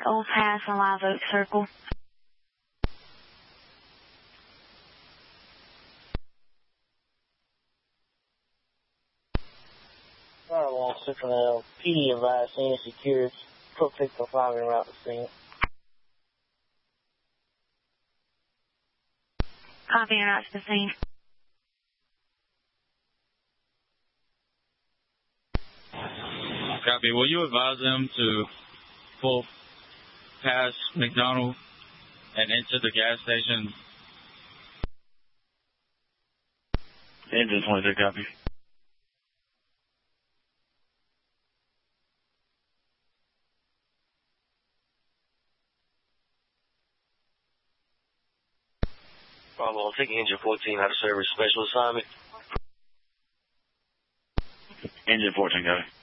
at Old Pass and Live Oak Circle. Firewall Central PD advised scene secured. Cook 605 en route to scene. Copy, en route to the scene. Copy. Will you advise them to pull past McDonald and into the gas station? Engine 23, copy. Bravo, I'm taking engine 14 out of service. Special assignment. Engine 14, copy.